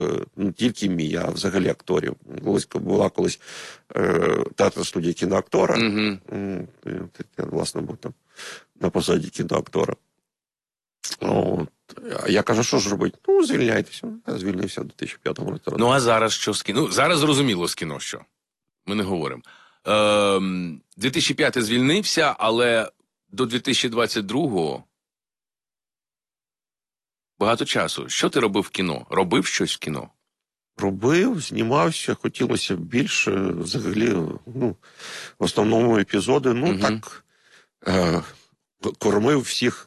не тільки мій, а взагалі акторів. Була колись театр-студія кіноактора. Я, власне, був там на посаді кіноактора. От. Я кажу, що ж робити? Ну, звільняйтеся. Я звільнився в 2005 році. Ну, а зараз що з кіно? Ну, зараз зрозуміло з кіно що. Ми не говоримо. 2005 звільнився, але до 2022-го багато часу. Що ти робив в кіно? Робив щось в кіно? Робив, знімався, хотілося більше, взагалі, ну, в основному епізоди, ну, так, кормив всіх,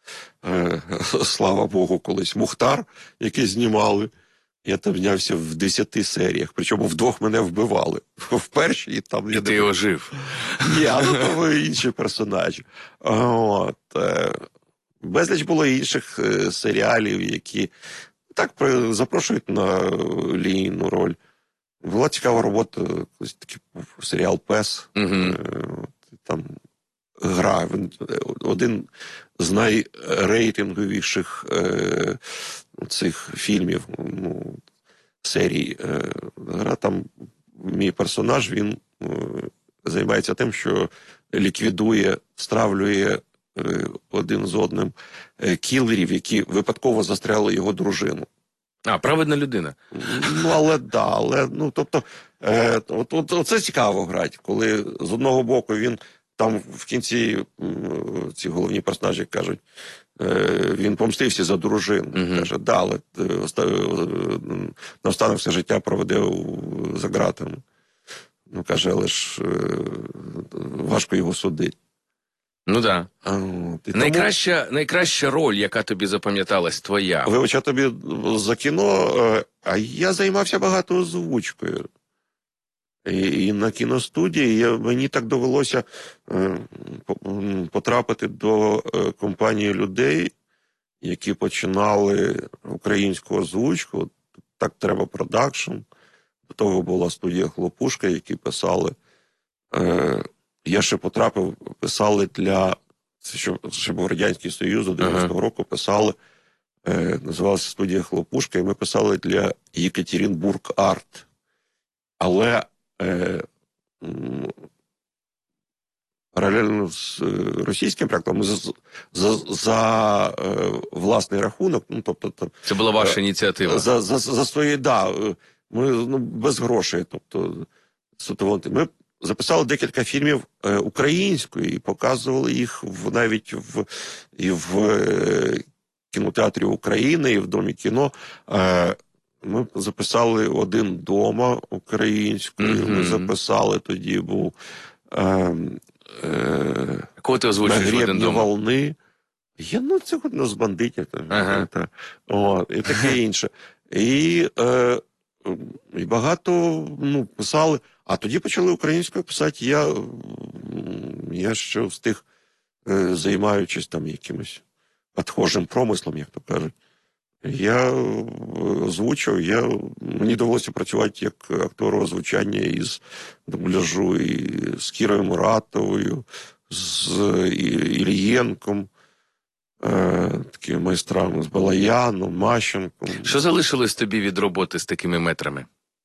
слава Богу, колись Мухтар, який знімали. Я там знявся в 10 серіях, причому в 2 мене вбивали. В першій і там... І ти його жив? Ні, ну то інші персонажі. От. Безліч було інших серіалів, які так запрошують на лінійну роль. Була цікава робота, колись такий серіал «Пес». Там гра. Один з найрейтинговіших цих фільмів, ну, серій. Гра там, мій персонаж, він займається тим, що ліквідує, стравлює один з одним кілерів, які випадково застряли його дружину. А, праведна людина. Ну, але, ну, тобто, оце цікаво грати, коли з одного боку він там в кінці, ці головні персонажі кажуть, він помстився за дружину. Каже, да, але наостанок все життя проведе за ґратами. Ну, каже, але ж важко його судити. Ну, так. Найкраща роль, яка тобі запам'яталась, твоя? Вибач, я тобі за кіно, а я займався багато озвучкою. І на кіностудії мені так довелося потрапити до компанії людей, які починали українську озвучку. Так треба продакшн. До того була студія «Хлопушка», які писали. Я ще потрапив, писали для... Це ще був Радянський Союз, до 90-го року писали, називалася студія «Хлопушка», і ми писали для Єкатеринбург Арт. Але паралельно з російським проєктом ми за власний рахунок, ну, тобто... Це була ваша ініціатива? За свої, да, ми без грошей, тобто, ми записали декілька фільмів українською і показували їх навіть і в кінотеатрі України, і в Домі кіно. Ми записали «Один дома» українською, ми записали, тоді був кого ти озвучуєш в «Один дома»? Волни. Ну, це одно з бандитів. І таке інше. І багато, ну, писали. А тоді почали українською писати. Я ще встиг, займаючись там якимось відхожим промислом, як то кажуть. Я озвучив, мені довелося працювати як актору озвучання із дубляжу, і з Кірою Муратовою, з Ілієнком, такими майстрами, з Балаяном, Мащенком. Що залишилось тобі від роботи з такими метрами?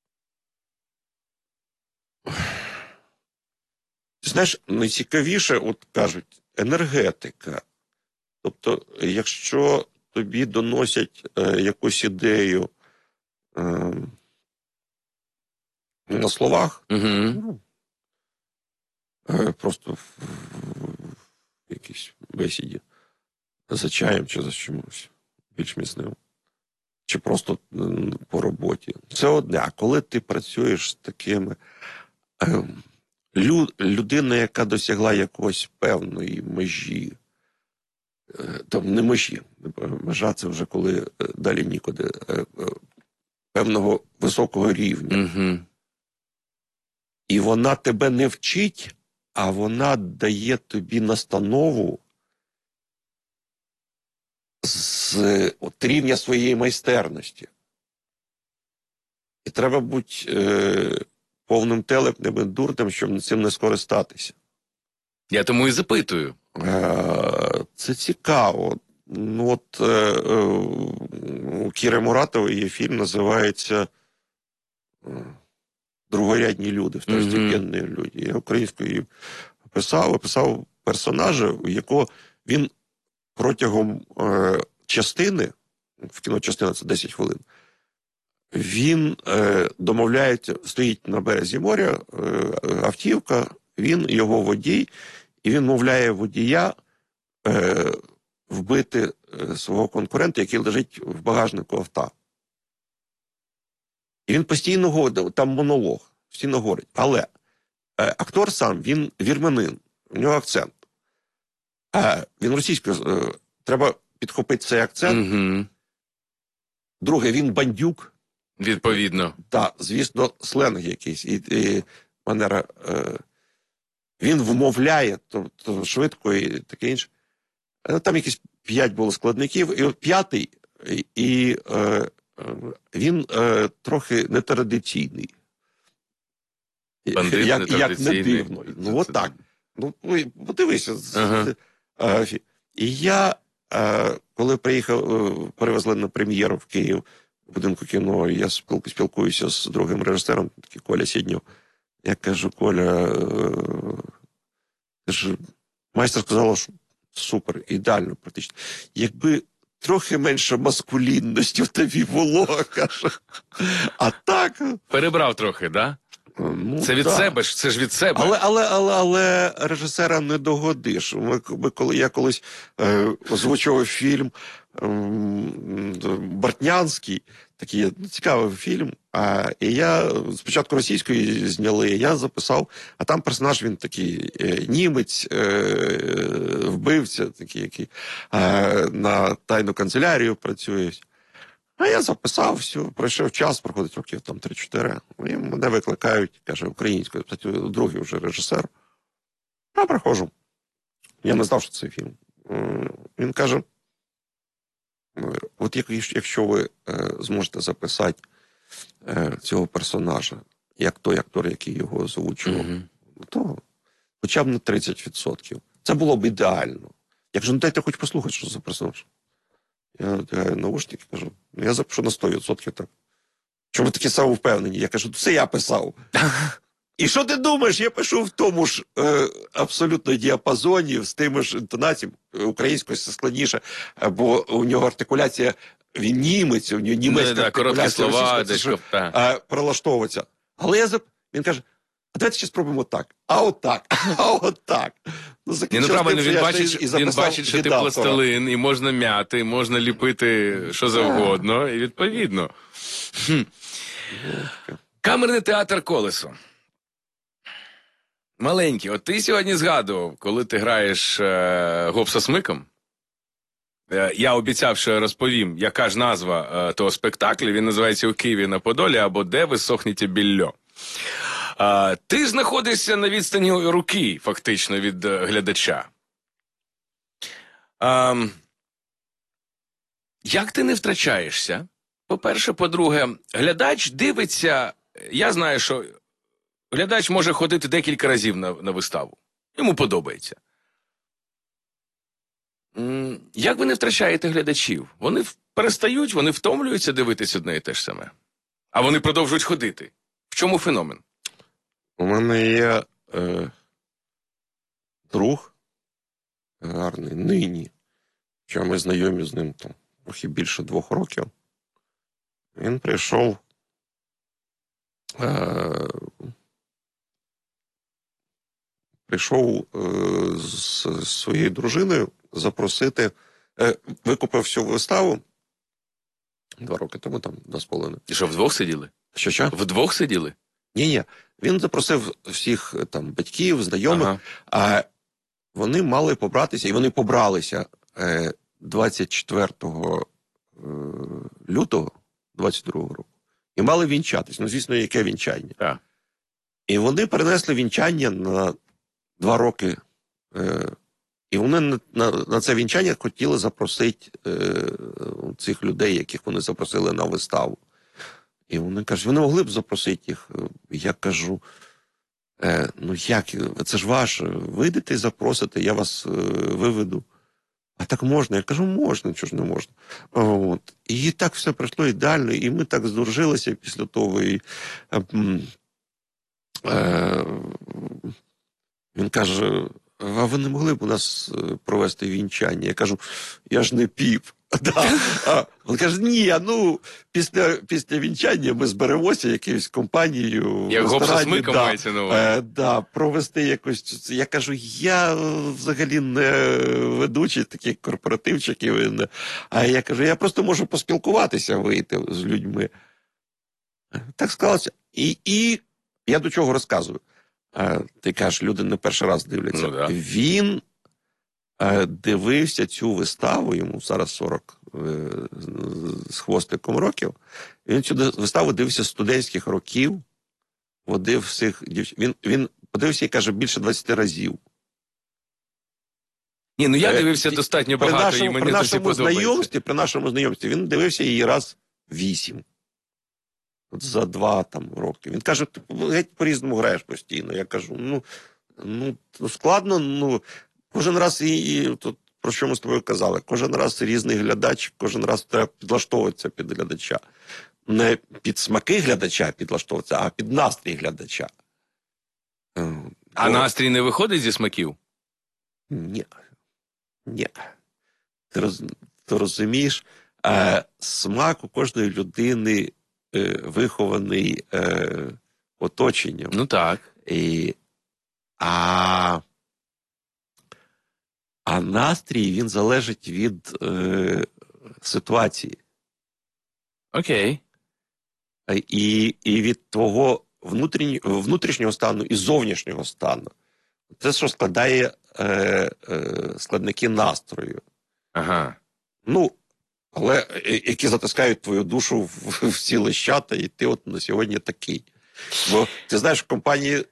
Знаєш, найцікавіше, от кажуть, енергетика. Тобто, якщо тобі доносять якусь ідею на словах, просто в якійсь бесіді за чаєм чи за чимось більш міцним, чи просто по роботі. Це одне. А коли ти працюєш з такими... людина, яка досягла якоїсь певної межі, там не межі, межа це вже коли далі нікуди, певного високого рівня. І вона тебе не вчить, а вона дає тобі настанову з рівня своєї майстерності. І треба бути повним телепним і дурним, щоб цим не скористатися. Я тому і запитую. Це цікаво. Ну, от у Кіри Муратової є фільм, називається «Другорядні люди», «Второстепенні люди». Я українською описав персонажа, у якого він протягом частини, в кіно частина це 10 хвилин, він домовляється, стоїть на березі моря, автівка, він, його водій, і він мовляє водія вбити свого конкурента, який лежить в багажнику авто. І він постійно говорить, там монолог, постійно говорить. Але актор сам, він вірменин, у нього акцент. Він російською, треба підхопити цей акцент. Друге, він бандюк. Відповідно. Так, звісно, сленг якийсь. І манера. Він вмовляє то швидко і таке інше. Там якісь 5 було складників, і от 5-й, і він трохи нетрадиційний. Бандит як нетрадиційний. не дивно. Ну, от так. Ну, подивися. І я, коли приїхав, перевезли на прем'єру в Київ, в будинку кіно, я спілкуюся з другим режисером, такий Коля Сідньов. Я кажу, Коля, майстер сказала, що супер, ідеально практично. Якби трохи менше маскулінності в тобі було, каже. А так... Перебрав трохи, да? Ну, це від себе ж, це ж від себе. Але режисера не догодиш. Я колись озвучував фільм Бортнянський, такий цікавий фільм, і я спочатку російською зняли, я записав, а там персонаж, він такий німець, вбивця, такий, який на тайну канцелярію працює. А я записав, все, пройшов час, проходить років там 3-4, і мене викликають, каже, українською, другий вже режисер. Я приходжу. Я не знав, що це фільм. Він каже, от якщо ви зможете записати цього персонажа, як той актор, який його озвучував, то хоча б на 30%. Це було б ідеально. Якщо не дайте хоч послухати, що за персонаж. Я надягаю наушники, кажу, я запишу на 100% так. Чому ви такі самовпевнені? Я кажу, це я писав. І що ти думаєш? Я пишу в тому ж абсолютно діапазоні, з тими ж інтонаціями, українською все складніше, бо у нього артикуляція, він німець, у нього німецька артикуляція, слова, прилаштовується. Але він каже, а давайте ще спробуємо так. А отак, а отак. Правильно, він бачить, що ти пластилин, і можна м'яти, і можна ліпити що завгодно, і відповідно. Камерний театр «Колесо». Маленький, от ти сьогодні згадував, коли ти граєш Гобса Смиком. Я обіцяв, що я розповім, яка ж назва того спектаклю. Він називається «У Києві на Подолі» або «Де ви сохнете більльо». Ти знаходишся на відстані руки, фактично, від глядача. Як ти не втрачаєшся? По-перше, по-друге, глядач дивиться, я знаю, що глядач може ходити декілька разів на виставу. Йому подобається. Як ви не втрачаєте глядачів? Вони перестають, вони втомлюються дивитись одне і те ж саме. А вони продовжують ходити. В чому феномен? У мене є друг гарний, нині, що ми знайомі з ним там трохи більше 2 років. Він прийшов з своєю дружиною запросити, викупив всю виставу 2 роки тому, там 2,5. І що, вдвох сиділи? Що? Вдвох сиділи? Ні. Він запросив всіх там батьків, знайомих, а вони мали побратися, і вони побралися 24 лютого 22 року. І мали вінчатись. Ну, звісно, яке вінчання. Так. І вони перенесли вінчання на 2 роки. І вони на це вінчання хотіли запросити цих людей, яких вони запросили на виставу. І вони кажуть, ви не могли б запросити їх? Я кажу, ну як, це ж ваше, вийдете і запросите, я вас виведу. а так можна? Я кажу, можна, чого ж не можна. От. І так все пройшло ідеально, і ми так здружилися після того. І, е, він каже, а ви не могли б у нас провести вінчання? Я кажу, я ж не піп. Да. Він каже, ні, ну, після вінчання ми зберемося якоюсь компанією. Як Гобса з Миком да, мається на увазі. да, провести якось. Я кажу, я взагалі не ведучий таких корпоративчиків. А я кажу, я просто можу поспілкуватися, вийти з людьми. Так склалося. І я до чого розказую. Ти кажеш, люди не перший раз дивляться. Ну, да. Він дивився цю виставу, йому зараз 40 з хвостиком років. Він цю виставу дивився з студентських років, водив всіх дівчат. Він подивився і каже, більше 20 разів. Ні, ну я дивився достатньо багато, і мені досі подобається. При нашому знайомстві він дивився її раз 8. От за 2 там роки. Він каже, ти геть по-різному граєш постійно. Я кажу, складно, кожен раз і тут, про що ми з тобою казали, кожен раз різний глядач, кожен раз треба підлаштовуватися під глядача. Не під смаки глядача підлаштовуватися, а під настрій глядача. А настрій не виходить зі смаків? Ні. Ні. Ти розумієш, смак у кожної людини вихований оточенням. Ну так. А настрій, він залежить від ситуації. Окей. І від твого внутрішнього стану і зовнішнього стану. Це, що складає складники настрою. Ага. Але які затискають твою душу в ці лищата, і ти от на сьогодні такий. Бо ти знаєш, в компанії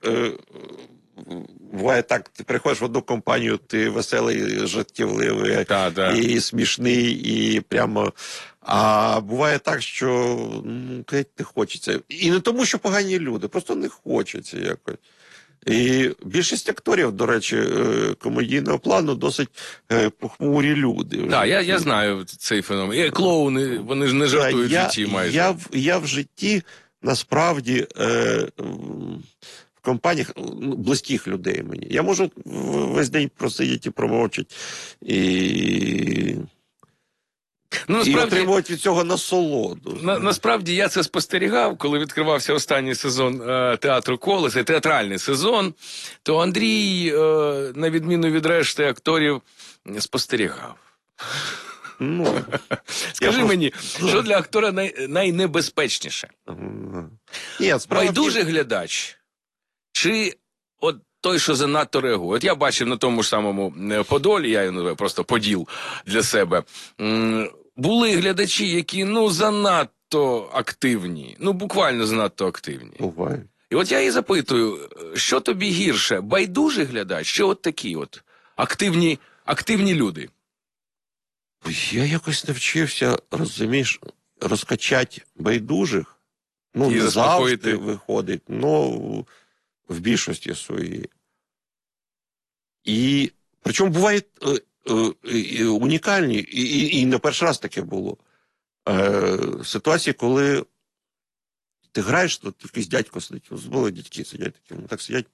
буває так, ти приходиш в одну компанію, ти веселий, життєвливий, і смішний, і прямо... А буває так, що геть не хочеться. І не тому, що погані люди, просто не хочеться якось. І більшість акторів, до речі, комедійного плану досить похмурі люди. Так, я знаю цей феномен. І клоуни, вони ж не жартують в житті майже. Я в житті, насправді, в компаніях близьких людей мені. Я можу весь день просидіти і промовчати. І отримувати від цього насолоду. Насправді я це спостерігав, коли відкривався останній сезон театру «Колесо», театральний сезон, то Андрій, на відміну від решти акторів, спостерігав. Скажи мені, що для актора найнебезпечніше? Байдужий глядач? Чи от той, що занадто реагує? От я бачив на тому ж самому Подолі, я його називаю просто Поділ для себе, були глядачі, які, занадто активні. Буквально занадто активні. Буває. І от я її запитую, що тобі гірше, байдужий глядач, чи от такі от активні люди? Я якось навчився, розумієш, розкачати байдужих. Не завжди виходить, в більшості своїй. І причому бувають унікальні, і не перший раз таке було. Ситуації, коли ти граєш, то якийсь дядько сидить, були дядьки сидять такі, так сидять.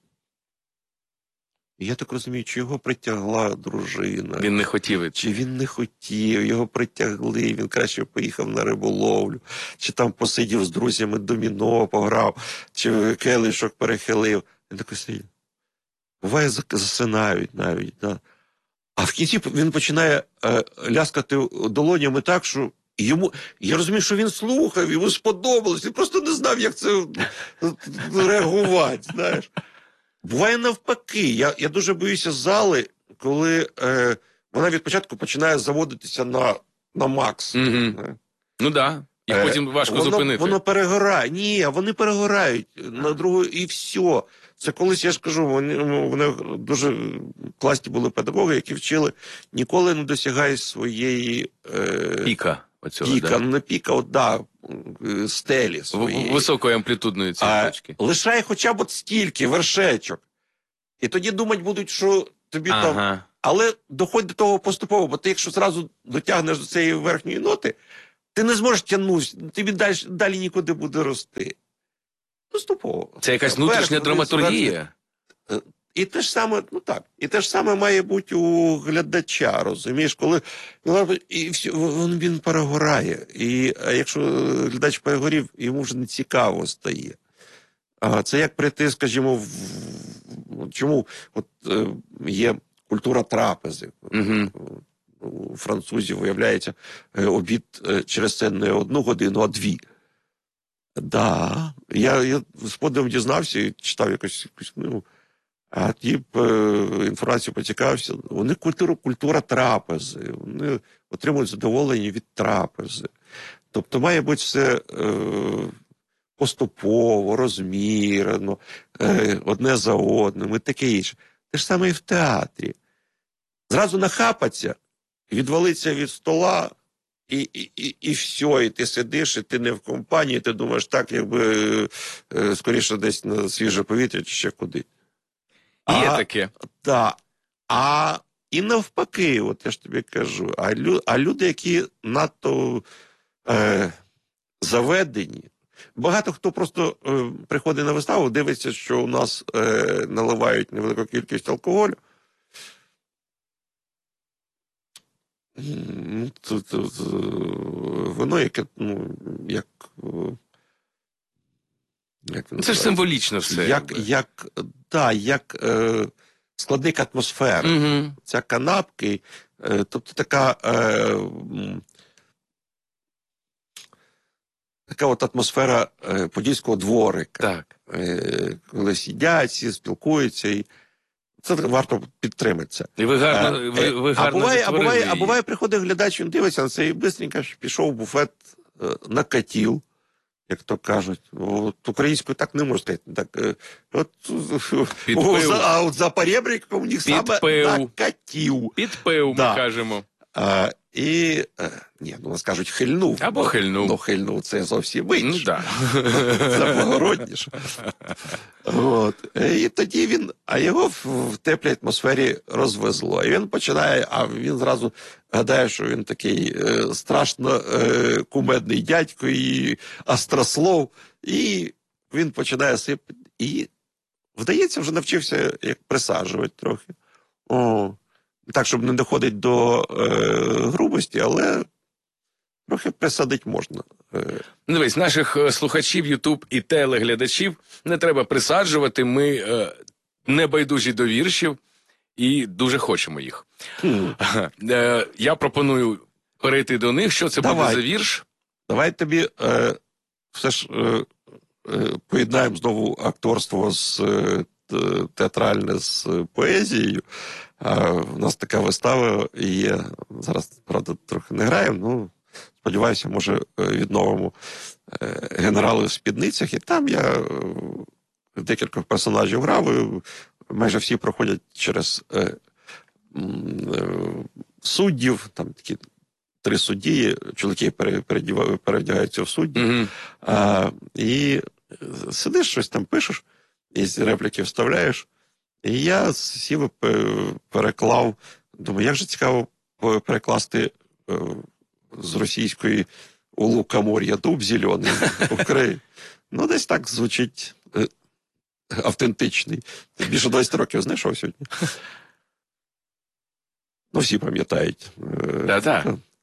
І я так розумію, чи його притягла дружина. Він не хотів. Чи він не хотів, його притягли, він краще поїхав на риболовлю, чи там посидів з друзями доміно, пограв, чи келишок перехилив. Він такий сидить. Буває, засинають навіть, да. А в кінці він починає ляскати долонями так, що йому... Я розумію, що він слухав, йому сподобалось, він просто не знав, як це реагувати, знаєш. Буває навпаки. Я дуже боюся зали, коли вона від початку починає заводитися на макс. Ну так. І потім важко зупинити. Воно перегорає. Ні, вони перегорають на другу і все. Це колись, я ж кажу, вони дуже класні були педагоги, які вчили, ніколи не досягай своєї... Піка. Не піка, стелі своєї. Високої амплітудної цієї точки. Лишай хоча б от стільки вершечок. І тоді думати будуть, що тобі там Але доходь до того поступово, бо ти якщо зразу дотягнеш до цієї верхньої ноти, ти не зможеш тягнути, тобі далі нікуди буде рости. Поступово. Це якась внутрішня драматургія? І те ж саме, ну так, і те ж саме має бути у глядача, розумієш, коли він перегорає. І якщо глядач перегорів, йому вже не цікаво стає. Це як прийти, скажімо, чому є культура трапези. У французів, виявляється, обід через це не 1 годину, а 2. Да. Я з подивом дізнався і читав якусь книгу, а інформацію поцікавився. Вони культура трапези. Вони отримують задоволення від трапези. Тобто має бути все поступово, розмірено, одне за одним і таке інше. Те ж саме і в театрі. Зразу нахапаться, відвалиться від стола, і все, і ти сидиш, і ти не в компанії, ти думаєш, так, якби скоріше десь на свіже повітря чи ще куди. Є таке. Так. І навпаки, от я ж тобі кажу, а люди, які надто заведені, багато хто просто приходить на виставу, дивиться, що у нас наливають невелику кількість алкоголю. Воно яке, як це ж символічно все. Як складник атмосфери. Угу. Ця канапки, тобто така от атмосфера подільського дворика. Так. Коли сидять, всі спілкуються, і це варто підтримати це. І ви гарно, а буває, приходить глядач, він дивиться на це і бистренько пішов в буфет, накатів, як то кажуть. От українською так не можна сказати. Так, а от за поребриком у них саме накатів. Підпив, ми кажемо. Нас кажуть, хильнув. Або хильнув. Ну, хильнув, це зовсім інше. Ну, да. Це благородніше. І тоді його в теплій атмосфері розвезло. І він починає, він зразу гадає, що він такий страшно кумедний дядько і острослов. І він починає сипати. І, вдається, вже навчився як присаджувати трохи. Так, щоб не доходить до грубості, але трохи присадить можна. Дивись, наших слухачів, ютуб і телеглядачів не треба присаджувати. Ми не байдужі до віршів і дуже хочемо їх. Я пропоную перейти до них. Що це буде за вірш? Давай тобі все ж поєднаємо знову акторство з театральне з поезією. У нас така вистава є. Зараз, правда, трохи не граємо, сподіваюся, може, відновимо «Генерали в спідницях». І там я декілька персонажів грав. Майже всі проходять через суддів, там такі 3 судді, чоловіки перевдягаються в судді. І сидиш, щось там пишеш, і репліки вставляєш. І я сів переклав, думаю, як же цікаво перекласти з російської «У лукомор'я дуб зелений» Україні. Десь так звучить автентичний. Більше 20 років знайшов сьогодні. Всі пам'ятають. Так.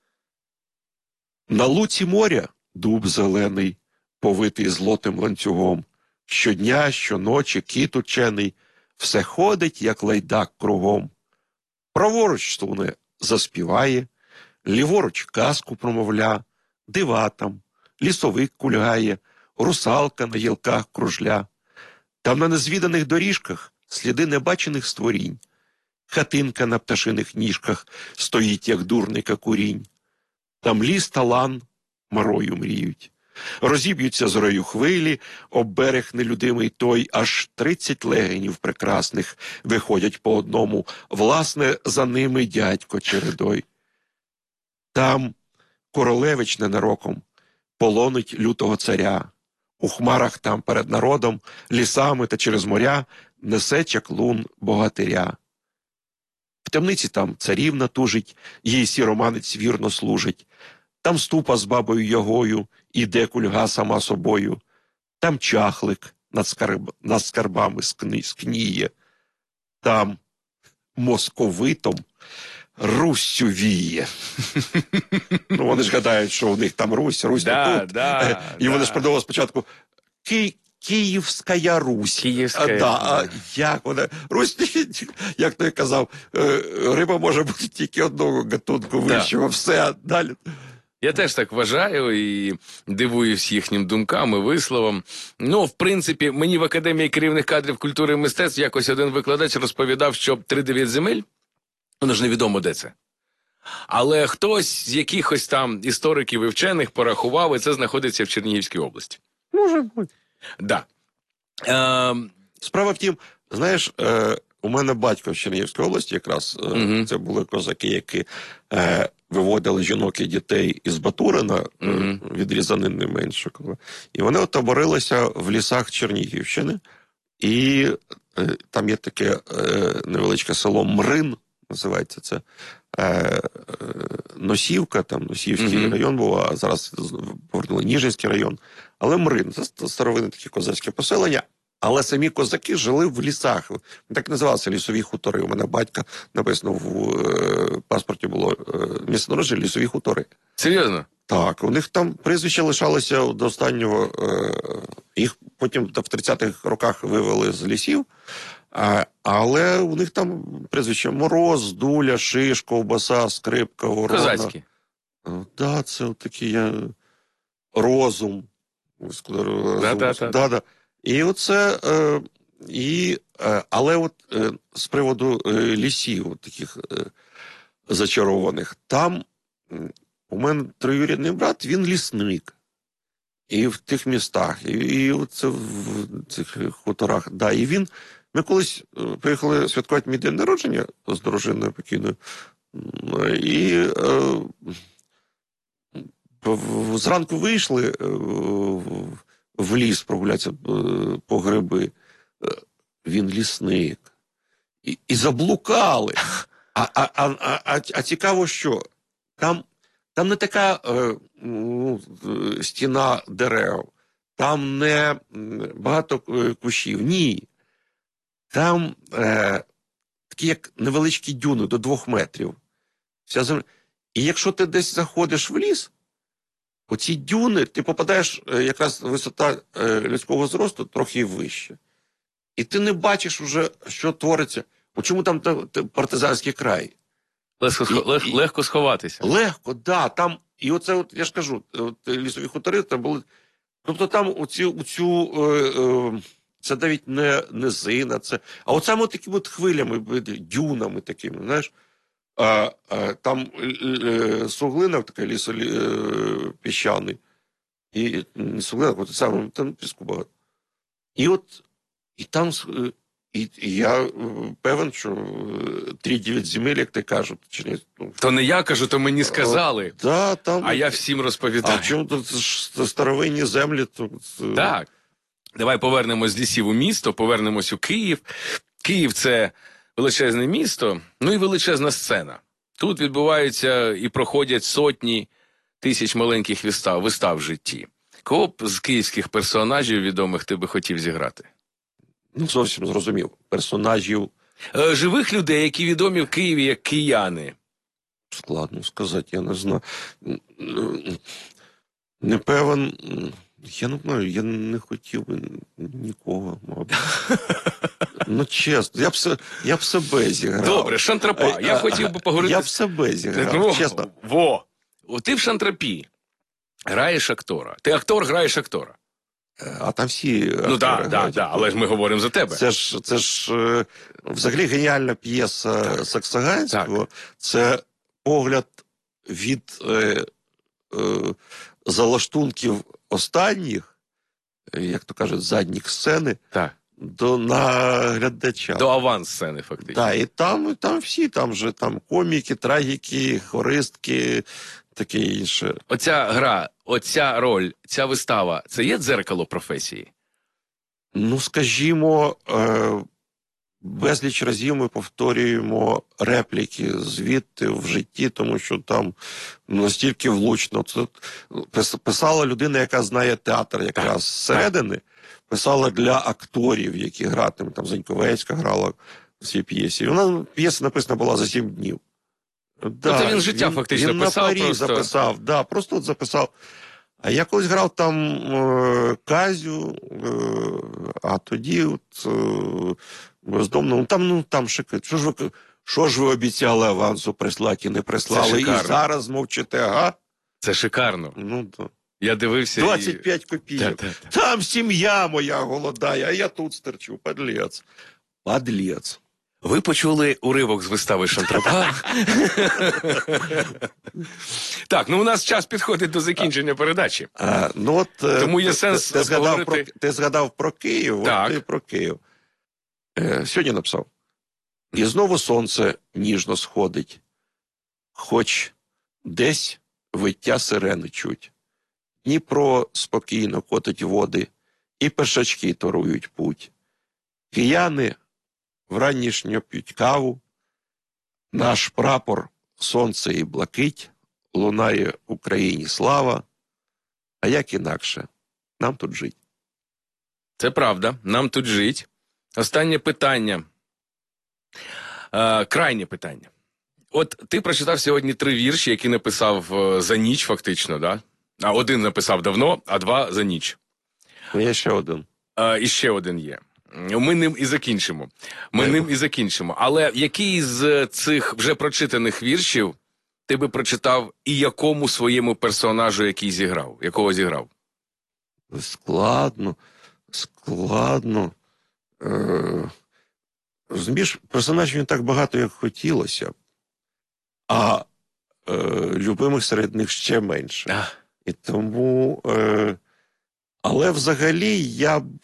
На луці моря дуб зелений, повитий злотим ланцюгом. Щодня, щоночі кіт учений, все ходить, як лайдак кругом. Праворуч суне заспіває, ліворуч казку промовля, дива там, лісовик кульгає, русалка на гілках кружля. Там на незвіданих доріжках сліди небачених створінь. Хатинка на пташиних ніжках стоїть, як дурника курінь. Там ліс та лан марою мріють. Розіб'ються зорою хвилі, об берег нелюдимий той, аж 30 легенів прекрасних виходять по одному, власне, за ними дядько чередой. Там королевич ненароком полонить лютого царя, у хмарах там перед народом, лісами та через моря несе чаклун богатиря. В темниці там царівна тужить, їй сіроманець вірно служить. Там ступа з бабою Ягою, іде кульга сама собою. Там чахлик над скарбами скніє. Там московитом Руссю віє. Ну, вони ж гадають, що у них там Русь тут. І вони ж продавали спочатку Київська Русь. Як вона? Русь, як той казав, риба може бути тільки одного гатунку вищого. Все, далі. Я теж так вважаю і дивуюсь їхнім думкам і висловам. Ну, в принципі, мені в Академії керівних кадрів культури і мистецтв якось один викладач розповідав, що 3-9 земель, воно ж невідомо де це. Але хтось з якихось там істориків і вчених порахував, і це знаходиться в Чернігівській області. Може бути. Да. Справа в тім, знаєш, у мене батько в Чернігівській області якраз, це були козаки, які виводили жінок і дітей із Батурина, відрізанини Меншикова. І вони отоборилися в лісах Чернігівщини. І там є таке невеличке село Мрин, називається це, Носівка, там Носівський район був, а зараз повернули Ніжинський район. Але Мрин, це старовинне таке козацьке поселення. Але самі козаки жили в лісах. Так називалися лісові хутори. У мене батька написано в паспорті було місце народження лісові хутори. Серйозно? Так, у них там прізвища лишалися до останнього. Їх потім в 30-х роках вивели з лісів. Але у них там прізвища Мороз, Дуля, Шиш, Ковбаса, Скрипка, Ворона. Козацькі? Так, це такі Розум. Да. І оце, але от з приводу лісів таких зачарованих, там у мене троюрідний брат, він лісник. І в тих містах, і оце в цих хуторах. Да, і він, ми колись приїхали святкувати мій день народження з дружиною покійною, і зранку вийшли в ліс прогулятися по гриби. Він лісник. І заблукали. А цікаво, що там не така стіна дерев, там не багато кущів. Ні. Там такі як невеличкі дюни до 2 метрів. Вся земля. І якщо ти десь заходиш в ліс, оці дюни, ти попадаєш, якраз висота людського зросту трохи вище. І ти не бачиш вже, що твориться. Чому там партизанський край? Легко сховатися. Легко, да. Там, і оце, от, я ж кажу, от, лісові хутори, там були. Тобто там це навіть не низина, це. А от саме такими от хвилями, дюнами такими, знаєш. Там суглина, така лісопіщаний. І суглина, от саме, там піску багато. І там, і я певен, що 3-9 земель, як ти кажуть. То не я кажу, то мені сказали. Да, там, а я всім розповідаю. А чому тут старовинні землі? Так. Давай повернемось з лісів у місто, повернемось у Київ. Київ – це величезне місто, ну і величезна сцена. Тут відбуваються і проходять сотні тисяч маленьких вистав в житті. Кого б з київських персонажів відомих ти би хотів зіграти? Ну, зовсім зрозумів. Персонажів... Живих людей, які відомі в Києві як кияни. Складно сказати, я не знаю. Не певен... Я не знаю, я не хотів би нікого, мабуть. Ну, чесно, я б себе зіграв. Добре, Шантрапа. Я хотів би поговорити... Я б себе зіграв, чесно. Ти в Шантрапі граєш актора. Ти актор, граєш актора. А там всі актори. Ну так, але ж ми говоримо за тебе. Це ж взагалі геніальна п'єса Саксаганського. Це погляд від залаштунків останніх, як то кажуть, задніх сцени, до наглядача. До аванс-сцени, фактично. Так, і там всі, там же там коміки, трагіки, хористки, таке інше. Оця гра, оця роль, ця вистава, це є дзеркало професії? Ну, скажімо, безліч разів ми повторюємо репліки звідти в житті, тому що там настільки влучно. Це писала людина, яка знає театр якраз зсередини, писала для акторів, які гратимуть. Там Заньковецька грала в цій п'єсі. П'єса написана була за 7 днів. Да, Це він життя фактично він писав. Він записав, да, просто от записав. А я колись грав там Казю, а тоді от бездомному, там шикарно. Що ж ви обіцяли авансу прислати і не прислали, і зараз мовчите, ага? Це шикарно. Ну, то. Я дивився 25 копійок. Там сім'я моя голодає, а я тут стерчу. Подлец. Подлец. Ви почули уривок з вистави Шантропа? Так, у нас час підходить до закінчення передачі. Тому є сенс поговорити... Ти згадав про Київ, так. От ти про Київ. Сьогодні написав. І знову сонце ніжно сходить, хоч десь виття сирени чуть. Дніпро спокійно котить води, і пешачки торують путь. Кияни вранішньо п'ють каву, наш прапор, сонце і блакить, лунає Україні слава, а як інакше, нам тут жить. Це правда, нам тут жить. Останнє питання. Крайнє питання. От ти прочитав сьогодні 3 вірші, які написав за ніч фактично, да? А один написав давно, а 2 за ніч. Є ще один. І ще один є. Ми ним і закінчимо. Але який з цих вже прочитаних віршів ти би прочитав і якому своєму персонажу, якого зіграв? Складно. Розумієш, персонажів не так багато, як хотілося, а любимих серед них ще менше. І тому... Але взагалі я б,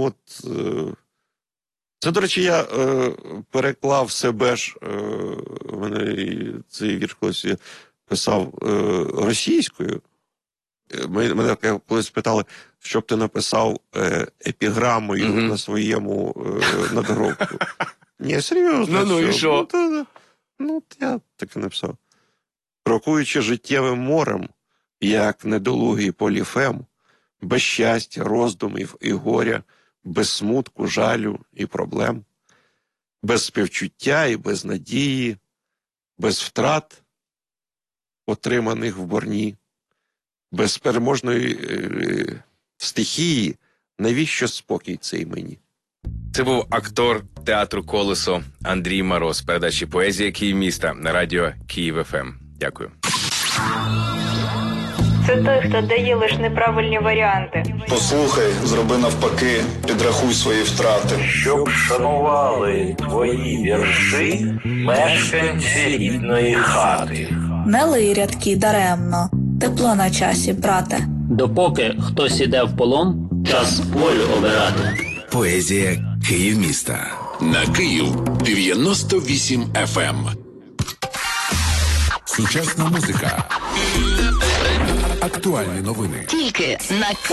це, до речі, я переклав себе ж, мене цей вірш колись писав російською. Мене колись питали, що б ти написав епіграмою на своєму надгробку. Ні, серйозно. І що? Я так і написав. Крокуючи життєвим морем, як недолугий Поліфем, без щастя, роздумів і горя, без смутку, жалю і проблем, без співчуття і без надії, без втрат, отриманих в борні, без переможної стихії, навіщо спокій цей мені? Це був актор театру «Колесо» Андрій Мороз, передачі «Поезія Київміста» на радіо Київ ФМ. Дякую. Це той, хто дає лише неправильні варіанти. Послухай, зроби навпаки, підрахуй свої втрати. Щоб шанували твої вірші мешканці рідної хати. Не лий рядки даремно, тепло на часі, брате. Допоки хтось іде в полон, час волю обирати. Поезія Київміста. На Київ 98 FM. Сучасна музика. Актуальні новини. Тільки на